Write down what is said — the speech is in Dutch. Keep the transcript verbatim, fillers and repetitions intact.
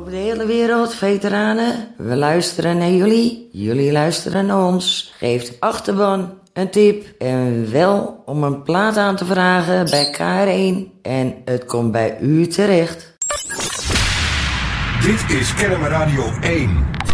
Over de hele wereld, veteranen. We luisteren naar jullie. Jullie luisteren naar ons. Geeft achterban een tip. En wel om een plaat aan te vragen bij K R één. En het komt bij u terecht. Dit is Kennemer Radio één.